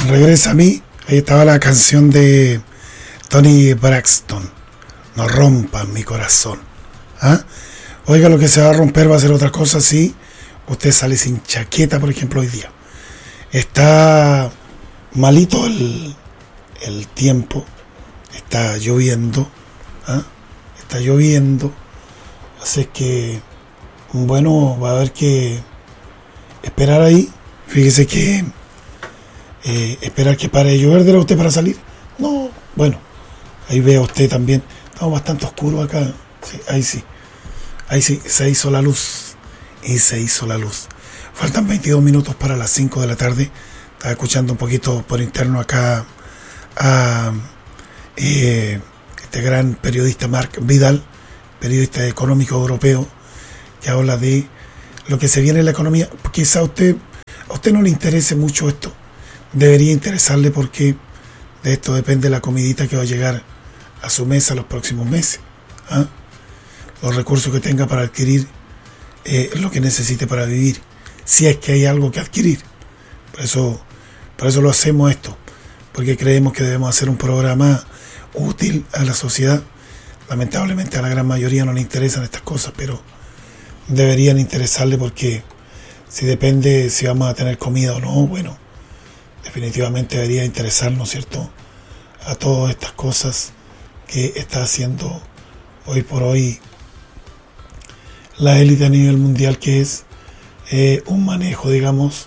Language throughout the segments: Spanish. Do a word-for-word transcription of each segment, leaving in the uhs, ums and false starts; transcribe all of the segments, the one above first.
Regresa a mí. Ahí estaba la canción de Tony Braxton. No rompan mi corazón. ¿Ah? Oiga, lo que se va a romper va a ser otra cosa si usted sale sin chaqueta, por ejemplo, hoy día. Está malito el, el tiempo. Está lloviendo. ¿Ah? Está lloviendo. Así que, bueno, va a haber que esperar ahí. Fíjese que eh, esperar que pare de llover, ¿era usted para salir? No, bueno, ahí vea usted también. Estamos bastante oscuros acá. Sí, ahí sí. Ahí sí, se hizo la luz. Y se hizo la luz. Faltan veintidós minutos para las cinco de la tarde. Estaba escuchando un poquito por interno acá a eh, este gran periodista Marc Vidal, periodista económico europeo, que habla de lo que se viene en la economía. Quizá a usted, a usted no le interese mucho esto. Debería interesarle porque de esto depende la comidita que va a llegar a su mesa los próximos meses. ¿Ah? Los recursos que tenga para adquirir eh, lo que necesite para vivir, si es que hay algo que adquirir. Por eso, por eso lo hacemos esto, porque creemos que debemos hacer un programa útil a la sociedad. Lamentablemente a la gran mayoría no le interesan estas cosas, pero deberían interesarle, porque si depende si vamos a tener comida o no, bueno, definitivamente debería interesarnos, ¿cierto?, a todas estas cosas que está haciendo hoy por hoy la élite a nivel mundial, que es eh, un manejo, digamos,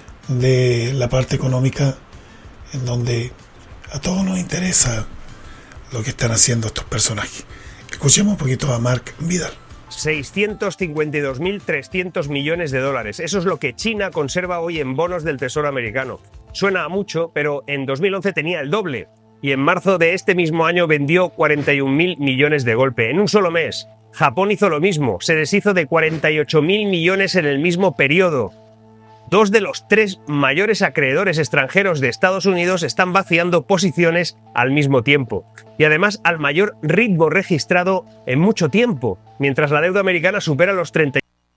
de la parte económica, en donde a todos nos interesa lo que están haciendo estos personajes. Escuchemos un poquito a Marc Vidal. seiscientos cincuenta y dos mil trescientos millones de dólares. Eso es lo que China conserva hoy en bonos del Tesoro americano. Suena a mucho, pero en dos mil once tenía el doble. Y en marzo de este mismo año vendió cuarenta y un mil millones de golpe, en un solo mes. Japón hizo lo mismo, se deshizo de cuarenta y ocho mil millones en el mismo periodo. Dos de los tres mayores acreedores extranjeros de Estados Unidos están vaciando posiciones al mismo tiempo. Y además al mayor ritmo registrado en mucho tiempo, mientras la deuda americana supera los treinta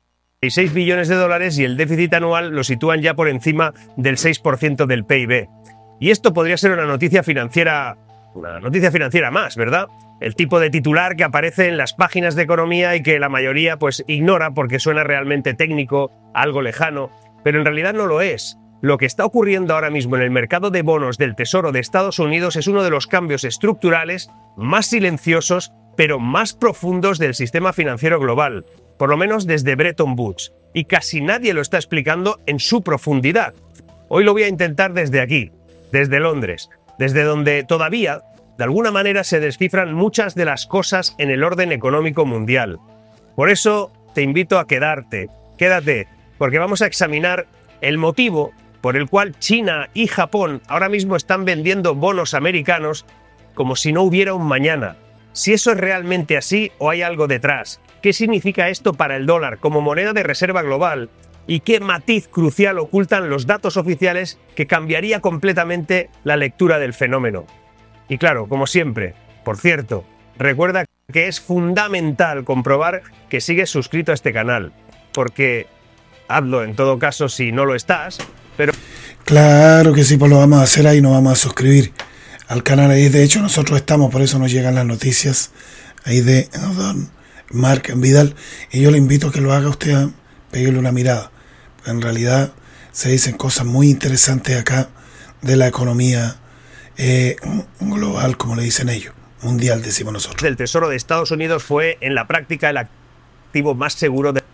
y seis billones de dólares y el déficit anual lo sitúan ya por encima del seis por ciento del P I B. Y esto podría ser una noticia financiera, una noticia financiera más, ¿verdad? El tipo de titular que aparece en las páginas de economía y que la mayoría pues ignora porque suena realmente técnico, algo lejano, pero en realidad no lo es. Lo que está ocurriendo ahora mismo en el mercado de bonos del Tesoro de Estados Unidos es uno de los cambios estructurales más silenciosos pero más profundos del sistema financiero global, por lo menos desde Bretton Woods, y casi nadie lo está explicando en su profundidad. Hoy lo voy a intentar desde aquí, desde Londres, desde donde todavía, de alguna manera, se descifran muchas de las cosas en el orden económico mundial. Por eso te invito a quedarte, quédate, porque vamos a examinar el motivo por el cual China y Japón ahora mismo están vendiendo bonos americanos como si no hubiera un mañana. Si eso es realmente así o hay algo detrás. ¿Qué significa esto para el dólar como moneda de reserva global? ¿Y qué matiz crucial ocultan los datos oficiales que cambiaría completamente la lectura del fenómeno? Y claro, como siempre, por cierto, recuerda que es fundamental comprobar que sigues suscrito a este canal, porque hazlo en todo caso si no lo estás, pero... Claro que sí, pues lo vamos a hacer ahí, nos vamos a suscribir al canal ahí. De hecho, nosotros estamos, por eso nos llegan las noticias ahí de don Marc Vidal. Y yo le invito a que lo haga usted, a pegarle una mirada. En realidad se dicen cosas muy interesantes acá de la economía eh, global, como le dicen ellos. Mundial, decimos nosotros. El Tesoro de Estados Unidos fue en la práctica el activo más seguro de...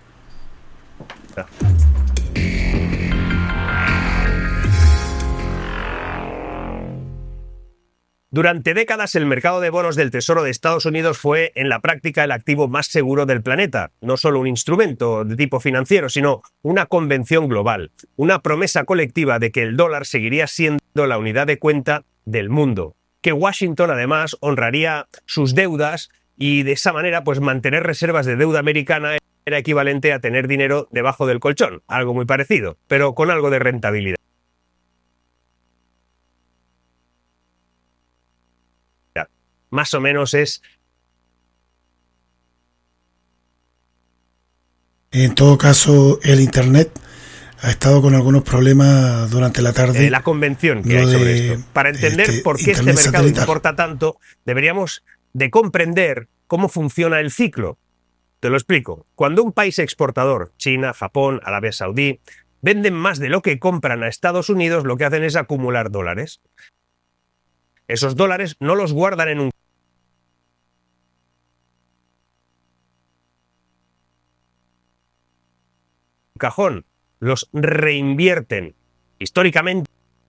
Durante décadas el mercado de bonos del Tesoro de Estados Unidos fue en la práctica el activo más seguro del planeta, no solo un instrumento de tipo financiero, sino una convención global, una promesa colectiva de que el dólar seguiría siendo la unidad de cuenta del mundo, que Washington además honraría sus deudas y de esa manera pues mantener reservas de deuda americana era equivalente a tener dinero debajo del colchón, algo muy parecido, pero con algo de rentabilidad. Más o menos es... En todo caso, el Internet ha estado con algunos problemas durante la tarde. Eh, la convención que hay sobre esto. Para entender este, por qué este mercado satelital importa tanto, deberíamos de comprender cómo funciona el ciclo. Te lo explico. Cuando un país exportador, China, Japón, Arabia Saudí, venden más de lo que compran a Estados Unidos, lo que hacen es acumular dólares. Esos dólares no los guardan en un cajón, los reinvierten. Históricamente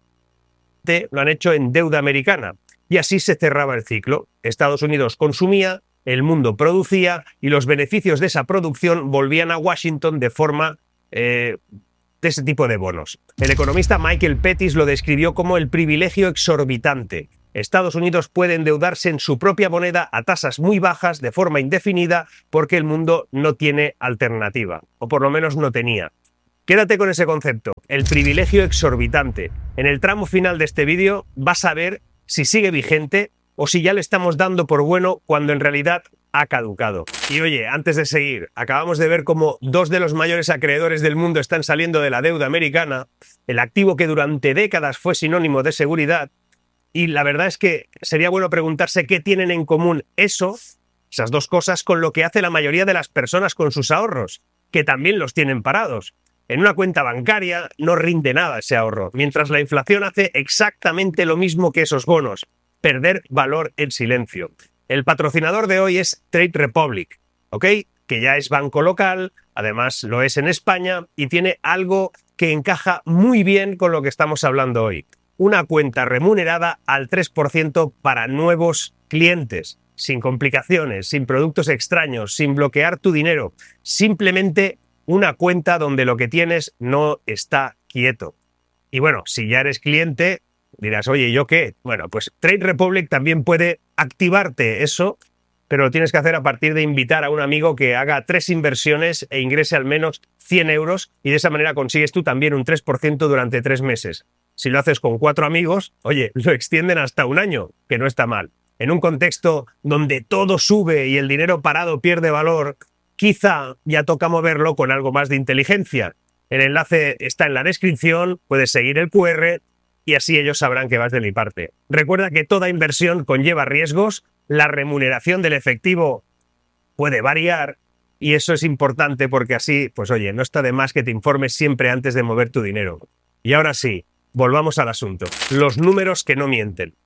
lo han hecho en deuda americana y así se cerraba el ciclo. Estados Unidos consumía, el mundo producía y los beneficios de esa producción volvían a Washington de forma eh, de ese tipo de bonos. El economista Michael Pettis lo describió como el privilegio exorbitante. Estados Unidos puede endeudarse en su propia moneda a tasas muy bajas de forma indefinida porque el mundo no tiene alternativa, o por lo menos no tenía. Quédate con ese concepto, el privilegio exorbitante. En el tramo final de este vídeo vas a ver si sigue vigente o si ya le estamos dando por bueno cuando en realidad ha caducado. Y oye, antes de seguir, acabamos de ver cómo dos de los mayores acreedores del mundo están saliendo de la deuda americana, el activo que durante décadas fue sinónimo de seguridad, y la verdad es que sería bueno preguntarse qué tienen en común eso, esas dos cosas, con lo que hace la mayoría de las personas con sus ahorros, que también los tienen parados. En una cuenta bancaria no rinde nada ese ahorro, mientras la inflación hace exactamente lo mismo que esos bonos, perder valor en silencio. El patrocinador de hoy es Trade Republic, ¿ok? Que ya es banco local, además lo es en España y tiene algo que encaja muy bien con lo que estamos hablando hoy. Una cuenta remunerada al tres por ciento para nuevos clientes, sin complicaciones, sin productos extraños, sin bloquear tu dinero, simplemente una cuenta donde lo que tienes no está quieto. Y bueno, si ya eres cliente, dirás, oye, ¿yo qué? Bueno, pues Trade Republic también puede activarte eso, pero lo tienes que hacer a partir de invitar a un amigo que haga tres inversiones e ingrese al menos cien euros y de esa manera consigues tú también un tres por ciento durante tres meses. Si lo haces con cuatro amigos, oye, lo extienden hasta un año, que no está mal. En un contexto donde todo sube y el dinero parado pierde valor, quizá ya toca moverlo con algo más de inteligencia. El enlace está en la descripción, puedes seguir el cu erre y así ellos sabrán que vas de mi parte. Recuerda que toda inversión conlleva riesgos, la remuneración del efectivo puede variar y eso es importante porque así, pues oye, no está de más que te informes siempre antes de mover tu dinero. Y ahora sí, volvamos al asunto. Los números que no mienten.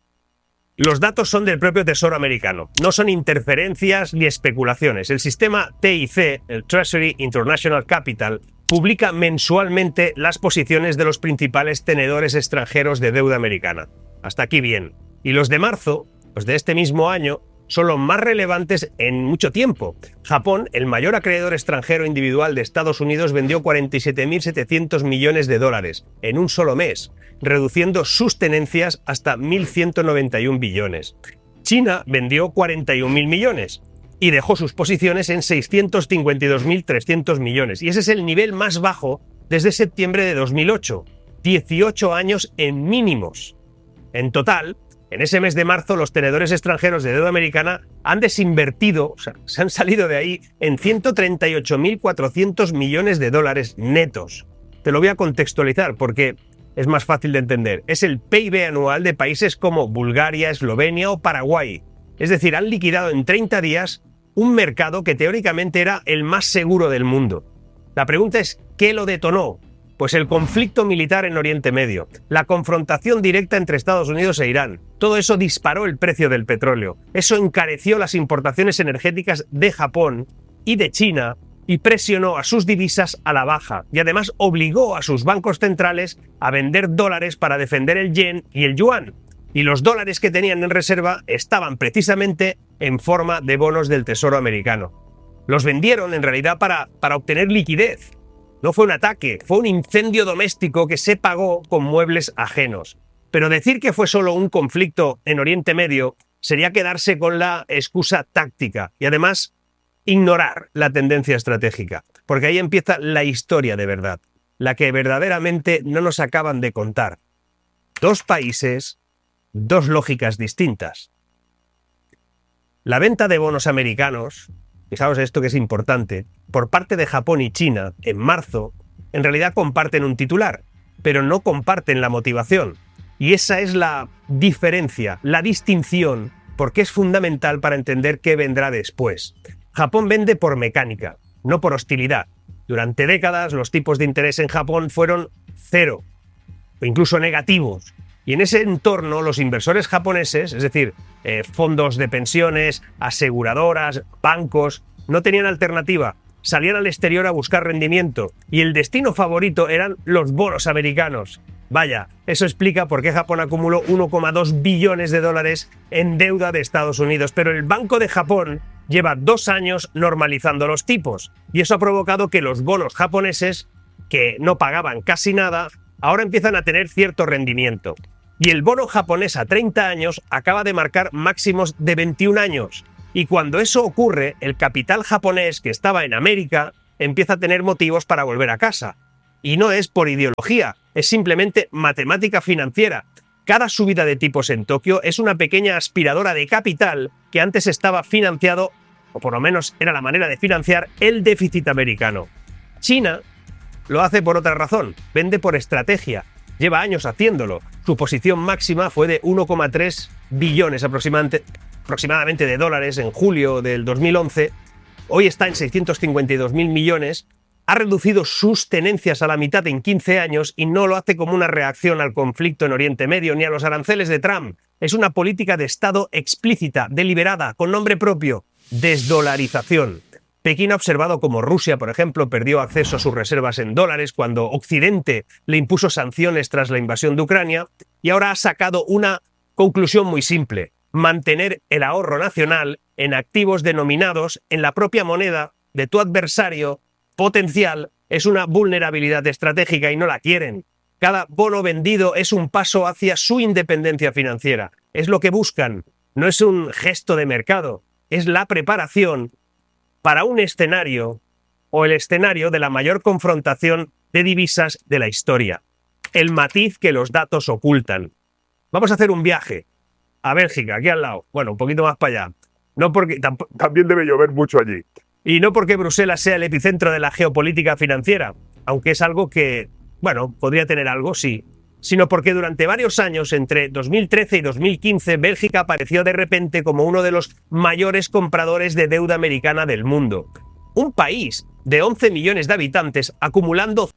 Los datos son del propio Tesoro americano, no son interferencias ni especulaciones. El sistema T I C, el Treasury International Capital, publica mensualmente las posiciones de los principales tenedores extranjeros de deuda americana. Hasta aquí bien. Y los de marzo, los de este mismo año, son los más relevantes en mucho tiempo. Japón, el mayor acreedor extranjero individual de Estados Unidos, vendió cuarenta y siete mil setecientos millones de dólares en un solo mes, reduciendo sus tenencias hasta mil ciento noventa y un billones. China vendió cuarenta y un mil millones y dejó sus posiciones en seiscientos cincuenta y dos mil trescientos millones. Y ese es el nivel más bajo desde septiembre de dos mil ocho. dieciocho años en mínimos. En total, en ese mes de marzo, los tenedores extranjeros de deuda americana han desinvertido, o sea, se han salido de ahí en ciento treinta y ocho mil cuatrocientos millones de dólares netos. Te lo voy a contextualizar porque es más fácil de entender. Es el P I B anual de países como Bulgaria, Eslovenia o Paraguay. Es decir, han liquidado en treinta días un mercado que teóricamente era el más seguro del mundo. La pregunta es, ¿qué lo detonó? Pues el conflicto militar en Oriente Medio, la confrontación directa entre Estados Unidos e Irán. Todo eso disparó el precio del petróleo. Eso encareció las importaciones energéticas de Japón y de China y presionó a sus divisas a la baja. Y además obligó a sus bancos centrales a vender dólares para defender el yen y el yuan. Y los dólares que tenían en reserva estaban precisamente en forma de bonos del Tesoro americano. Los vendieron en realidad para, para obtener liquidez. No fue un ataque, fue un incendio doméstico que se pagó con muebles ajenos. Pero decir que fue solo un conflicto en Oriente Medio sería quedarse con la excusa táctica y además ignorar la tendencia estratégica, porque ahí empieza la historia de verdad, la que verdaderamente no nos acaban de contar. Dos países, dos lógicas distintas. La venta de bonos americanos, fijaos esto que es importante, por parte de Japón y China, en marzo, en realidad comparten un titular, pero no comparten la motivación. Y esa es la diferencia, la distinción, porque es fundamental para entender qué vendrá después. Japón vende por mecánica, no por hostilidad. Durante décadas los tipos de interés en Japón fueron cero, o incluso negativos. Y en ese entorno los inversores japoneses, es decir, eh, fondos de pensiones, aseguradoras, bancos, no tenían alternativa. Salían al exterior a buscar rendimiento y el destino favorito eran los bonos americanos. Vaya, eso explica por qué Japón acumuló uno coma dos billones de dólares en deuda de Estados Unidos. Pero el Banco de Japón lleva dos años normalizando los tipos y eso ha provocado que los bonos japoneses, que no pagaban casi nada, ahora empiezan a tener cierto rendimiento. Y el bono japonés a treinta años acaba de marcar máximos de veintiún años. Y cuando eso ocurre, el capital japonés que estaba en América empieza a tener motivos para volver a casa. Y no es por ideología, es simplemente matemática financiera. Cada subida de tipos en Tokio es una pequeña aspiradora de capital que antes estaba financiado, o por lo menos era la manera de financiar, el déficit americano. China lo hace por otra razón, vende por estrategia. Lleva años haciéndolo. Su posición máxima fue de uno coma tres billones aproximadamente, aproximadamente de dólares en julio del dos mil once. Hoy está en seiscientos cincuenta y dos mil millones. Ha reducido sus tenencias a la mitad en quince años y no lo hace como una reacción al conflicto en Oriente Medio ni a los aranceles de Trump. Es una política de Estado explícita, deliberada, con nombre propio: desdolarización. Pekín ha observado cómo Rusia, por ejemplo, perdió acceso a sus reservas en dólares cuando Occidente le impuso sanciones tras la invasión de Ucrania y ahora ha sacado una conclusión muy simple: mantener el ahorro nacional en activos denominados en la propia moneda de tu adversario potencial es una vulnerabilidad estratégica y no la quieren. Cada bono vendido es un paso hacia su independencia financiera. Es lo que buscan. No es un gesto de mercado. Es la preparación para un escenario o el escenario de la mayor confrontación de divisas de la historia. El matiz que los datos ocultan. Vamos a hacer un viaje a Bélgica, aquí al lado. Bueno, un poquito más para allá. No porque también debe llover mucho allí. Y no porque Bruselas sea el epicentro de la geopolítica financiera, aunque es algo que, bueno, podría tener algo, sí, sino porque durante varios años, entre dos mil trece y dos mil quince, Bélgica apareció de repente como uno de los mayores compradores de deuda americana del mundo. Un país de once millones de habitantes acumulando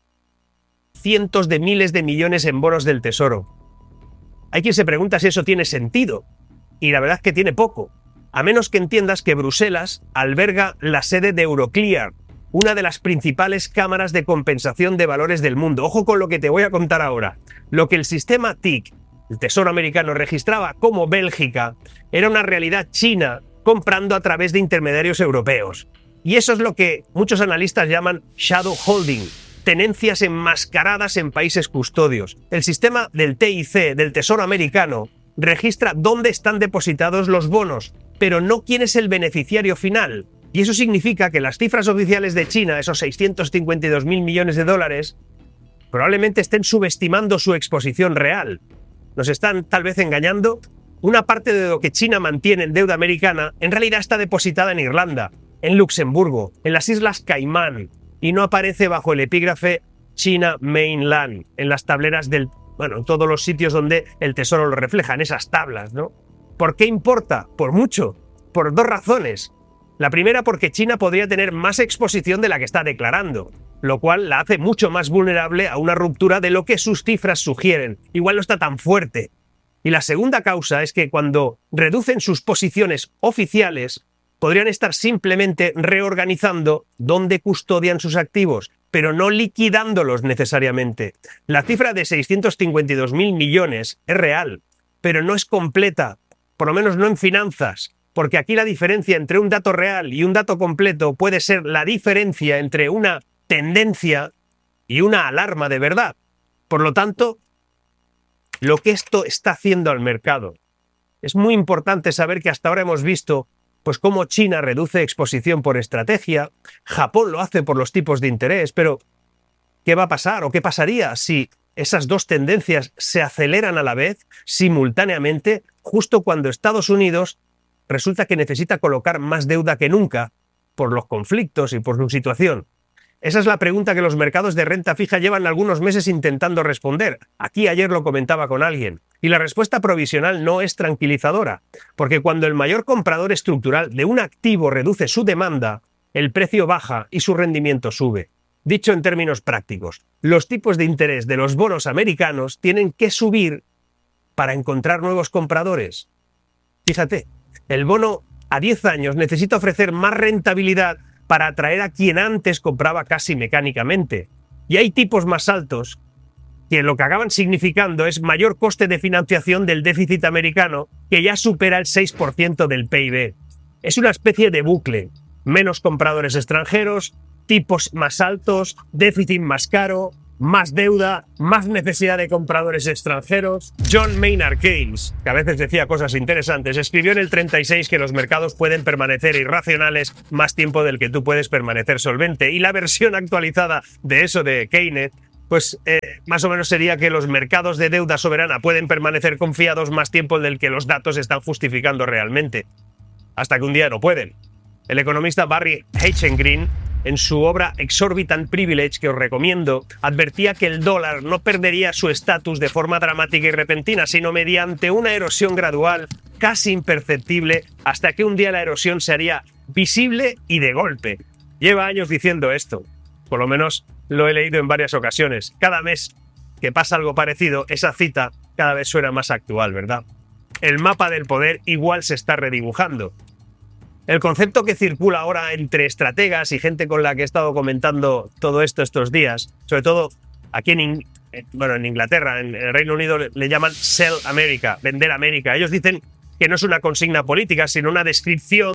cientos de miles de millones en bonos del Tesoro. Hay quien se pregunta si eso tiene sentido, y la verdad es que tiene poco, a menos que entiendas que Bruselas alberga la sede de Euroclear, una de las principales cámaras de compensación de valores del mundo. Ojo con lo que te voy a contar ahora. Lo que el sistema T I C, el Tesoro americano, registraba como Bélgica, era una realidad china comprando a través de intermediarios europeos. Y eso es lo que muchos analistas llaman shadow holding, tenencias enmascaradas en países custodios. El sistema del T I C, del Tesoro americano, registra dónde están depositados los bonos, pero no quién es el beneficiario final. Y eso significa que las cifras oficiales de China, esos seiscientos cincuenta y dos mil millones de dólares, probablemente estén subestimando su exposición real. Nos están tal vez engañando. Una parte de lo que China mantiene en deuda americana en realidad está depositada en Irlanda, en Luxemburgo, en las Islas Caimán, y no aparece bajo el epígrafe China Mainland, en las tableras del... bueno, en todos los sitios donde el Tesoro lo refleja, en esas tablas, ¿no? ¿Por qué importa? Por mucho. Por dos razones. La primera, porque China podría tener más exposición de la que está declarando, lo cual la hace mucho más vulnerable a una ruptura de lo que sus cifras sugieren. Igual no está tan fuerte. Y la segunda causa es que cuando reducen sus posiciones oficiales, podrían estar simplemente reorganizando dónde custodian sus activos, pero no liquidándolos necesariamente. La cifra de seiscientos cincuenta y dos mil millones es real, pero no es completa, por lo menos no en finanzas. Porque aquí la diferencia entre un dato real y un dato completo puede ser la diferencia entre una tendencia y una alarma de verdad. Por lo tanto, lo que esto está haciendo al mercado. Es muy importante saber que hasta ahora hemos visto pues cómo China reduce exposición por estrategia, Japón lo hace por los tipos de interés, pero ¿qué va a pasar o qué pasaría si esas dos tendencias se aceleran a la vez, simultáneamente, justo cuando Estados Unidos resulta que necesita colocar más deuda que nunca por los conflictos y por su situación? Esa es la pregunta que los mercados de renta fija llevan algunos meses intentando responder. Aquí ayer lo comentaba con alguien. Y la respuesta provisional no es tranquilizadora, porque cuando el mayor comprador estructural de un activo reduce su demanda, el precio baja y su rendimiento sube. Dicho en términos prácticos, los tipos de interés de los bonos americanos tienen que subir para encontrar nuevos compradores. Fíjate, el bono a diez años necesita ofrecer más rentabilidad para atraer a quien antes compraba casi mecánicamente. Y hay tipos más altos que lo que acaban significando es mayor coste de financiación del déficit americano, que ya supera el seis por ciento del P I B. Es una especie de bucle. Menos compradores extranjeros, tipos más altos, déficit más caro, más deuda, más necesidad de compradores extranjeros. John Maynard Keynes, que a veces decía cosas interesantes, escribió en el treinta y seis que los mercados pueden permanecer irracionales más tiempo del que tú puedes permanecer solvente. Y la versión actualizada de eso de Keynes, pues eh, más o menos sería que los mercados de deuda soberana pueden permanecer confiados más tiempo del que los datos están justificando realmente. Hasta que un día no pueden. El economista Barry Eichengreen, en su obra Exorbitant Privilege, que os recomiendo, advertía que el dólar no perdería su estatus de forma dramática y repentina, sino mediante una erosión gradual, casi imperceptible, hasta que un día la erosión se haría visible y de golpe. Lleva años diciendo esto, por lo menos lo he leído en varias ocasiones. Cada mes que pasa algo parecido, esa cita cada vez suena más actual, ¿verdad? El mapa del poder igual se está redibujando. El concepto que circula ahora entre estrategas y gente con la que he estado comentando todo esto estos días, sobre todo aquí en, In- bueno, en Inglaterra, en el Reino Unido, le llaman Sell America, vender América. Ellos dicen que no es una consigna política, sino una descripción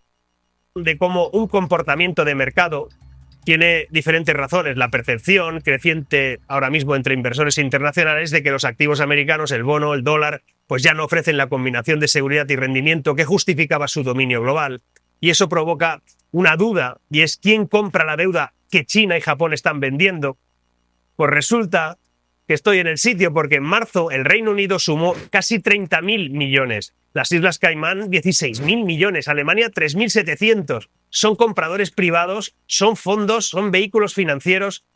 de cómo un comportamiento de mercado tiene diferentes razones. La percepción creciente ahora mismo entre inversores internacionales de que los activos americanos, el bono, el dólar, pues ya no ofrecen la combinación de seguridad y rendimiento que justificaba su dominio global. Y eso provoca una duda, y es ¿quién compra la deuda que China y Japón están vendiendo? Pues resulta que estoy en el sitio porque en marzo el Reino Unido sumó casi treinta mil millones, las Islas Caimán dieciséis mil millones, Alemania tres mil setecientos. Son compradores privados, son fondos, son vehículos financieros,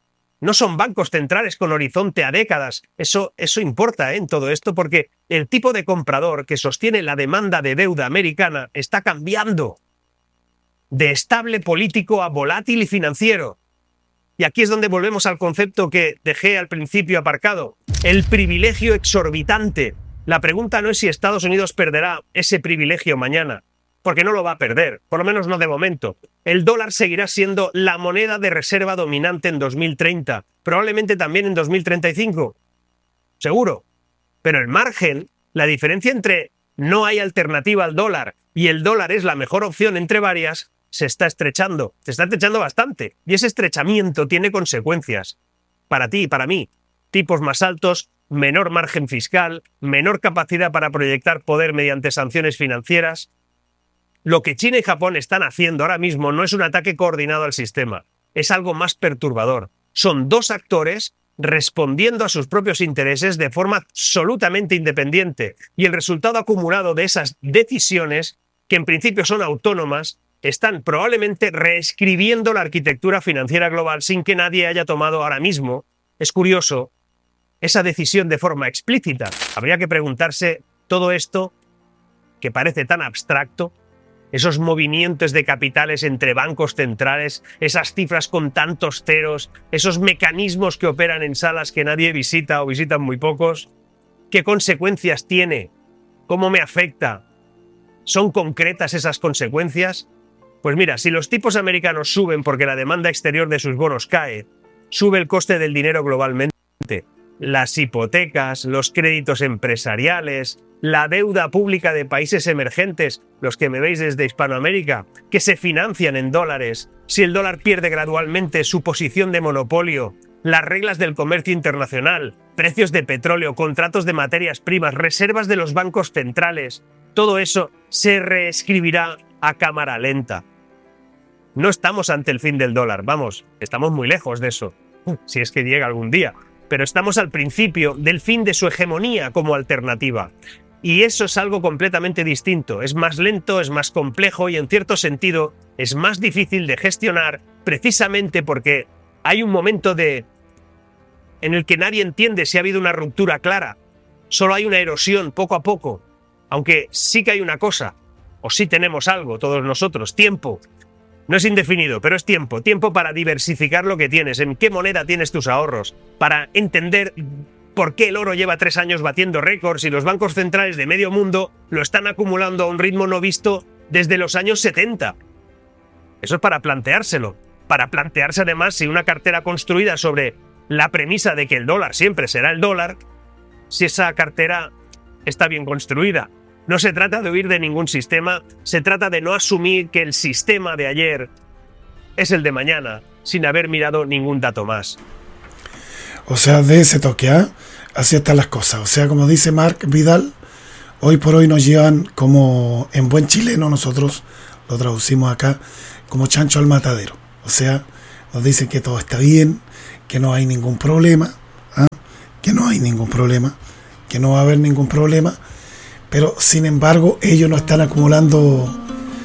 no son bancos centrales con horizonte a décadas. Eso, eso importa, ¿eh? En todo esto, porque el tipo de comprador que sostiene la demanda de deuda americana está cambiando de estable político a volátil y financiero. Y aquí es donde volvemos al concepto que dejé al principio aparcado, el privilegio exorbitante. La pregunta no es si Estados Unidos perderá ese privilegio mañana, porque no lo va a perder, por lo menos no de momento. El dólar seguirá siendo la moneda de reserva dominante en dos mil treinta, probablemente también en dos mil treinta y cinco, seguro. Pero el margen, la diferencia entre no hay alternativa al dólar y el dólar es la mejor opción entre varias, se está estrechando, se está estrechando bastante. Y ese estrechamiento tiene consecuencias para ti y para mí. Tipos más altos, menor margen fiscal, menor capacidad para proyectar poder mediante sanciones financieras. Lo que China y Japón están haciendo ahora mismo no es un ataque coordinado al sistema, es algo más perturbador. Son dos actores respondiendo a sus propios intereses de forma absolutamente independiente, y el resultado acumulado de esas decisiones, que en principio son autónomas, están probablemente reescribiendo la arquitectura financiera global sin que nadie haya tomado ahora mismo, es curioso, esa decisión de forma explícita. Habría que preguntarse todo esto, que parece tan abstracto, esos movimientos de capitales entre bancos centrales, esas cifras con tantos ceros, esos mecanismos que operan en salas que nadie visita o visitan muy pocos, ¿qué consecuencias tiene? ¿Cómo me afecta? ¿Son concretas esas consecuencias? Pues mira, si los tipos americanos suben porque la demanda exterior de sus bonos cae, sube el coste del dinero globalmente. Las hipotecas, los créditos empresariales, la deuda pública de países emergentes, los que me veis desde Hispanoamérica, que se financian en dólares, si el dólar pierde gradualmente su posición de monopolio, las reglas del comercio internacional, precios de petróleo, contratos de materias primas, reservas de los bancos centrales, todo eso se reescribirá a cámara lenta. No estamos ante el fin del dólar, vamos, estamos muy lejos de eso, si es que llega algún día, pero estamos al principio del fin de su hegemonía como alternativa. Y eso es algo completamente distinto, es más lento, es más complejo y en cierto sentido es más difícil de gestionar precisamente porque hay un momento de en el que nadie entiende si ha habido una ruptura clara. Solo hay una erosión poco a poco. Aunque sí que hay una cosa, o sí tenemos algo todos nosotros, tiempo. No es indefinido, pero es tiempo. Tiempo para diversificar lo que tienes, en qué moneda tienes tus ahorros, para entender por qué el oro lleva tres años batiendo récords y los bancos centrales de medio mundo lo están acumulando a un ritmo no visto desde los años setenta. Eso es para planteárselo. Para plantearse además si una cartera construida sobre la premisa de que el dólar siempre será el dólar, si esa cartera está bien construida. No se trata de huir de ningún sistema, se trata de no asumir que el sistema de ayer es el de mañana, sin haber mirado ningún dato más. O sea, de ese toque, ¿eh? Así están las cosas. O sea, como dice Marc Vidal, hoy por hoy nos llevan como, en buen chileno, nosotros lo traducimos acá, como chancho al matadero. O sea, nos dicen que todo está bien, que no hay ningún problema, ¿eh? que no hay ningún problema, que no va a haber ningún problema, pero sin embargo ellos no están acumulando,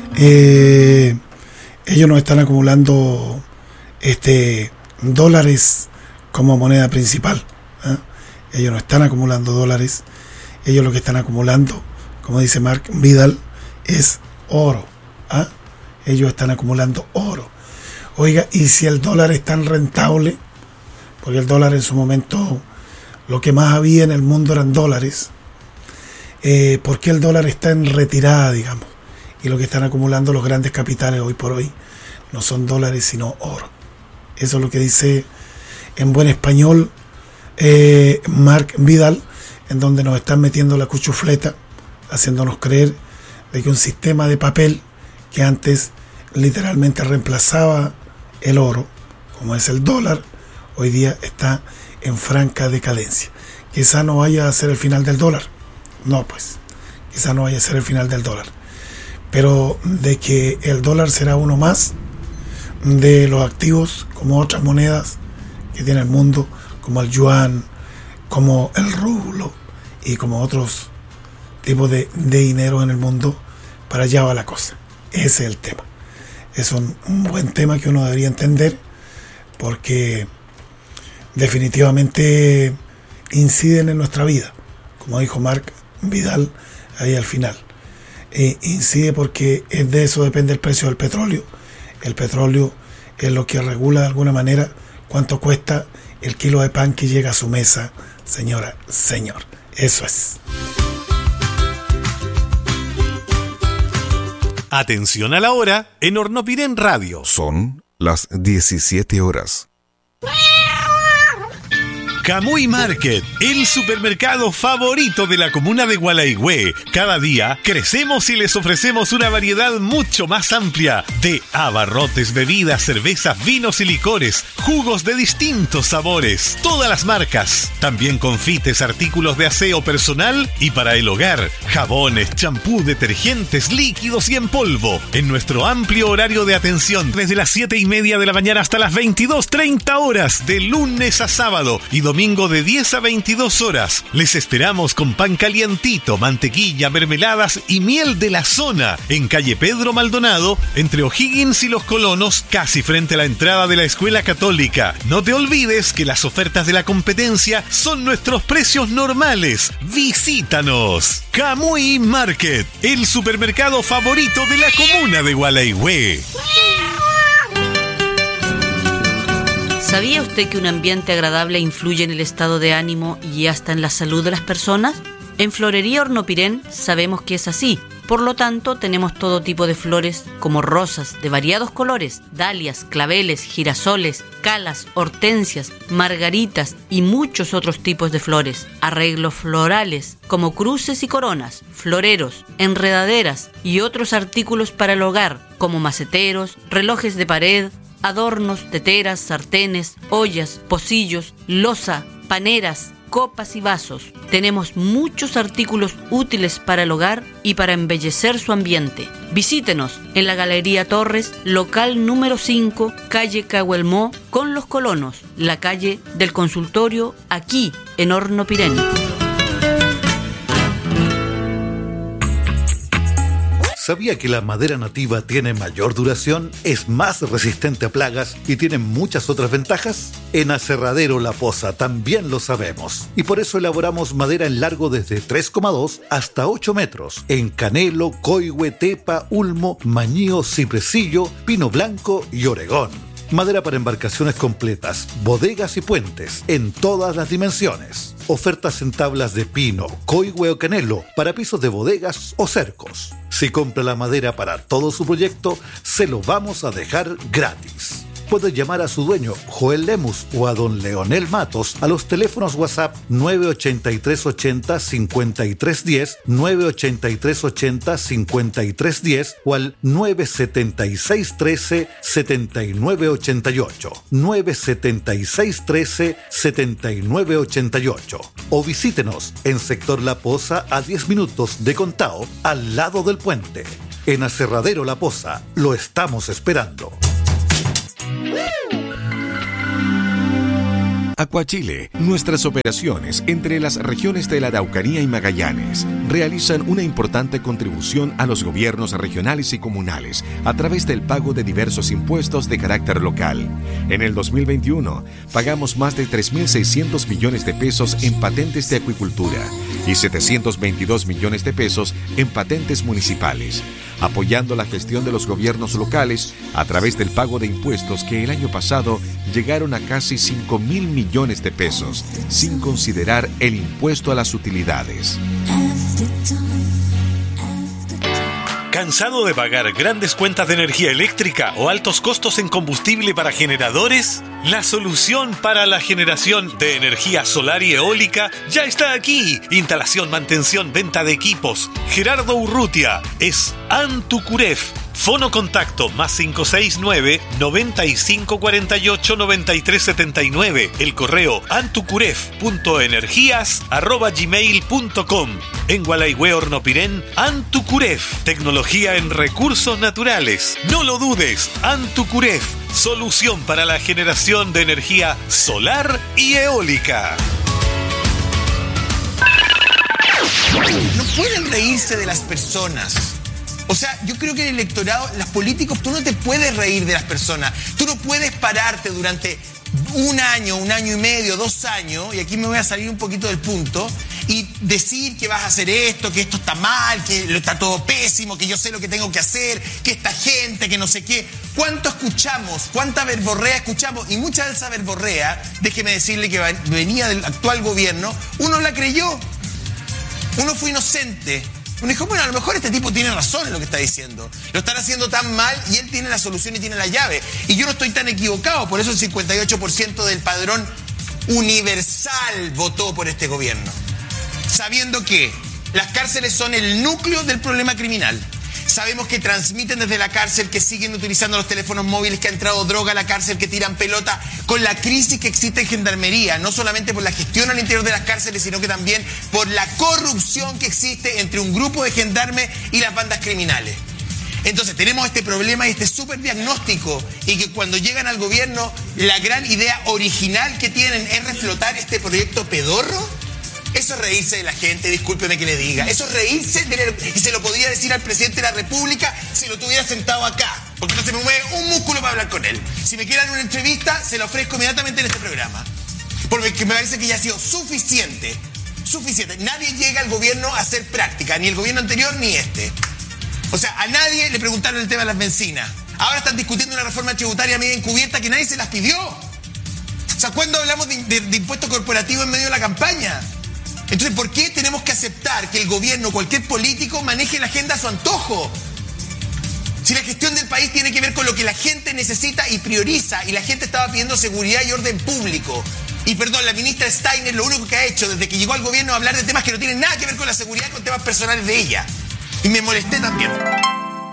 eh, ellos no están acumulando este dólares como moneda principal, ¿eh? Ellos no están acumulando dólares, ellos lo que están acumulando, como dice Marc Vidal, es oro, ¿eh? Ellos están acumulando oro. Oiga, y si el dólar es tan rentable, porque el dólar en su momento, lo que más había en el mundo eran dólares, eh, ¿por qué el dólar está en retirada, digamos? Y lo que están acumulando los grandes capitales hoy por hoy no son dólares, sino oro. Eso es lo que dice en buen español eh, Marc Vidal, en donde nos están metiendo la cuchufleta, haciéndonos creer de que un sistema de papel que antes literalmente reemplazaba el oro, como es el dólar, hoy día está en franca decadencia. Quizá no vaya a ser el final del dólar, no pues, quizá no vaya a ser el final del dólar, pero de que el dólar será uno más de los activos como otras monedas que tiene el mundo, como el yuan, como el rublo y como otros tipos de, de dinero en el mundo. Para allá va la cosa. Ese es el tema. Es un, un buen tema que uno debería entender, porque definitivamente inciden en nuestra vida, como dijo Marc Vidal ahí al final. Eh, incide porque es de eso depende el precio del petróleo. El petróleo es lo que regula de alguna manera cuánto cuesta el kilo de pan que llega a su mesa, señora, señor. Eso es. Atención a la hora en Hornopiren Radio. Son las diecisiete horas. Camuy Market, el supermercado favorito de la comuna de Gualaigüe. Cada día crecemos y les ofrecemos una variedad mucho más amplia de abarrotes, bebidas, cervezas, vinos y licores, jugos de distintos sabores, todas las marcas. También confites, artículos de aseo personal y para el hogar, jabones, champú, detergentes, líquidos y en polvo. En nuestro amplio horario de atención, desde las siete y media de la mañana hasta las veintidós treinta horas, de lunes a sábado y domingo. Domingo de diez a veintidós horas. Les esperamos con pan calientito, mantequilla, mermeladas y miel de la zona en calle Pedro Maldonado, entre O'Higgins y Los Colonos, casi frente a la entrada de la Escuela Católica. No te olvides que las ofertas de la competencia son nuestros precios normales. Visítanos. Camuy Market, el supermercado favorito de la comuna de Gualaigüe. ¿Sabía usted que un ambiente agradable influye en el estado de ánimo y hasta en la salud de las personas? En Florería Hornopiren sabemos que es así. Por lo tanto, tenemos todo tipo de flores como rosas de variados colores, dalias, claveles, girasoles, calas, hortensias, margaritas y muchos otros tipos de flores. Arreglos florales como cruces y coronas, floreros, enredaderas y otros artículos para el hogar como maceteros, relojes de pared, adornos, teteras, sartenes, ollas, pocillos, loza, paneras, copas y vasos. Tenemos muchos artículos útiles para el hogar y para embellecer su ambiente. Visítenos en la Galería Torres, local número cinco, calle Cahuelmó, con Los Colonos, la calle del consultorio, aquí en Hornopiren. ¿Sabía que la madera nativa tiene mayor duración, es más resistente a plagas y tiene muchas otras ventajas? En Aserradero La Poza también lo sabemos y por eso elaboramos madera en largo desde tres coma dos hasta ocho metros en canelo, coigüe, tepa, ulmo, mañío, cipresillo, pino blanco y oregón. Madera para embarcaciones completas, bodegas y puentes en todas las dimensiones. Ofertas en tablas de pino, coigüe o canelo para pisos de bodegas o cercos. Si compra la madera para todo su proyecto, se lo vamos a dejar gratis. Puede llamar a su dueño, Joel Lemus, o a don Leonel Matos a los teléfonos WhatsApp nueve ochenta y tres ochenta cincuenta y tres diez, nueve ochenta y tres ochenta cincuenta y tres diez o al nueve setenta y seis trece setenta y nueve ochenta y ocho, nueve setenta y seis trece setenta y nueve ochenta y ocho. O visítenos en Sector La Poza a diez minutos de Contao, al lado del puente. En Aserradero La Poza, lo estamos esperando. Aquachile, nuestras operaciones entre las regiones de la Araucanía y Magallanes realizan una importante contribución a los gobiernos regionales y comunales a través del pago de diversos impuestos de carácter local. En el dos mil veintiuno pagamos más de tres mil seiscientos millones de pesos en patentes de acuicultura y setecientos veintidós millones de pesos en patentes municipales, apoyando la gestión de los gobiernos locales a través del pago de impuestos que el año pasado llegaron a casi cinco mil millones de pesos, sin considerar el impuesto a las utilidades. ¿Cansado de pagar grandes cuentas de energía eléctrica o altos costos en combustible para generadores? La solución para la generación de energía solar y eólica ya está aquí. Instalación, mantención, venta de equipos. Gerardo Urrutia es Antucuref. Fono contacto más cinco seis nueve, noventa y cinco cuarenta y ocho, noventa y tres setenta y nueve. El correo antucuref punto energías arroba gmail punto com. En Gualaihue Hornopirén, Antucuref. Tecnología en recursos naturales. No lo dudes, Antucuref. Solución para la generación de energía solar y eólica. No pueden reírse de las personas. O sea, yo creo que el electorado, los políticos, tú no te puedes reír de las personas. Tú no puedes pararte durante un año, un año y medio, dos años, y aquí me voy a salir un poquito del punto, y decir que vas a hacer esto, que esto está mal, que lo está todo pésimo, que yo sé lo que tengo que hacer, que esta gente, que no sé qué. ¿Cuánto escuchamos? ¿Cuánta verborrea escuchamos? Y mucha de esa verborrea, déjeme decirle que venía del actual gobierno, uno la creyó. Uno fue inocente. Uno dijo, bueno, a lo mejor este tipo tiene razón en lo que está diciendo. Lo están haciendo tan mal y él tiene la solución y tiene la llave. Y yo no estoy tan equivocado, por eso el cincuenta y ocho por ciento del padrón universal votó por este gobierno. Sabiendo que las cárceles son el núcleo del problema criminal. Sabemos que transmiten desde la cárcel, que siguen utilizando los teléfonos móviles, que ha entrado droga a la cárcel, que tiran pelota, con la crisis que existe en Gendarmería, no solamente por la gestión al interior de las cárceles, sino que también por la corrupción que existe entre un grupo de gendarmes y las bandas criminales. Entonces tenemos este problema y este súper diagnóstico, y que cuando llegan al gobierno la gran idea original que tienen es reflotar este proyecto pedorro. Eso es reírse de la gente, discúlpeme que le diga. Eso es reírse, de, y se lo podría decir al presidente de la República si lo tuviera sentado acá, porque no se me mueve un músculo para hablar con él. Si me quiere dar una entrevista, se la ofrezco inmediatamente en este programa, porque me parece que ya ha sido suficiente, suficiente. Nadie llega al gobierno a hacer práctica, ni el gobierno anterior ni este. O sea, a nadie le preguntaron el tema de las bencinas. Ahora están discutiendo una reforma tributaria media encubierta que nadie se las pidió. O sea, ¿cuándo hablamos de, de, de impuestos corporativos en medio de la campaña? Entonces, ¿por qué tenemos que aceptar que el gobierno, cualquier político, maneje la agenda a su antojo? Si la gestión del país tiene que ver con lo que la gente necesita y prioriza, y la gente estaba pidiendo seguridad y orden público. Y perdón, la ministra Steiner lo único que ha hecho desde que llegó al gobierno es hablar de temas que no tienen nada que ver con la seguridad, con temas personales de ella. Y me molesté también.